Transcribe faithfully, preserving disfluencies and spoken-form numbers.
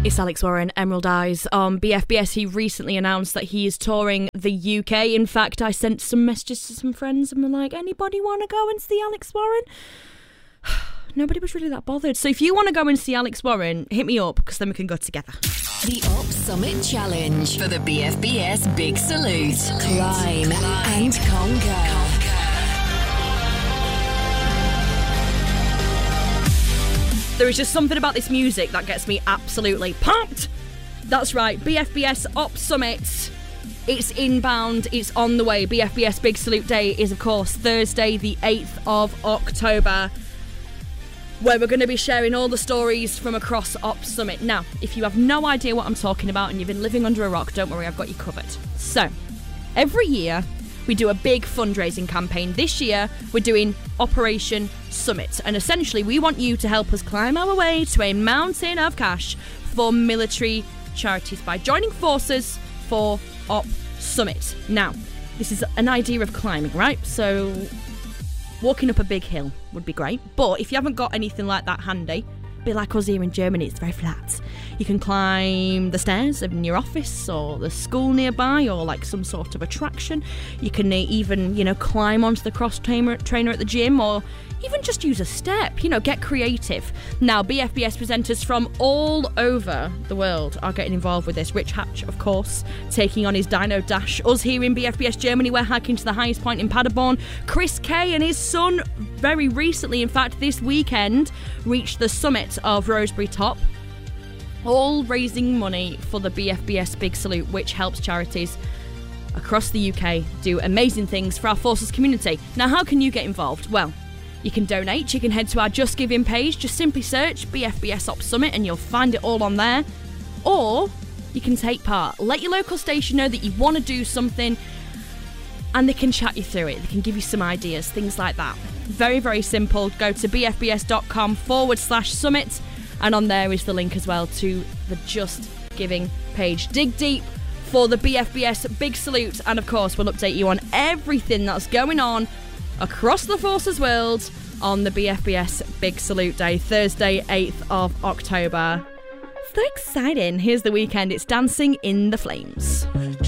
It's Alex Warren, Emerald Eyes. On B F B S, he recently announced that he is touring the U K. In fact, I sent some messages to some friends and were like, anybody want to go and see Alex Warren? Nobody was really that bothered. So if you want to go and see Alex Warren, hit me up, because then we can go together. The Up Summit Challenge for the B F B S Big Salute. Climb and conquer. There is just something about this music that gets me absolutely pumped. That's right, B F B S Up Summit. It's inbound, it's on the way. B F B S Big Salute Day is, of course, Thursday, the eighth of October, where we're going to be sharing all the stories from across Up Summit. Now, if you have no idea what I'm talking about and you've been living under a rock, don't worry, I've got you covered. So, every year, we do a big fundraising campaign. This year, we're doing Operation Summit. And essentially, we want you to help us climb our way to a mountain of cash for military charities by joining forces for Up Summit. Now, this is an idea of climbing, right? So, walking up a big hill would be great. But if you haven't got anything like that handy, a bit like us here in Germany, it's very flat. You can climb the stairs in your office or the school nearby, or like some sort of attraction. You can even, you know, climb onto the cross trainer trainer at the gym, or even just use a step, you know, get creative. Now, B F B S presenters from all over the world are getting involved with this. Rich Hatch, of course, taking on his Dino Dash. Us here in B F B S Germany, we're hiking to the highest point in Paderborn. Chris Kay and his son, very recently, in fact, this weekend, reached the summit of Rosebery Top, all raising money for the B F B S Big Salute, which helps charities across the U K do amazing things for our forces community. Now, how can you get involved? Well, you can donate. You can head to our Just Giving page. Just simply search B F B S Up Summit and you'll find it all on there. Or you can take part. Let your local station know that you want to do something, and they can chat you through it. They can give you some ideas, things like that. Very, very simple. Go to bfbs.com forward slash summit, and on there is the link as well to the Just Giving page. Dig deep for the B F B S Big Salute, and of course we'll update you on everything that's going on across the forces world on the B F B S Big Salute Day, Thursday, eighth of October. So exciting. Here's The Weekend. It's Dancing in the Flames.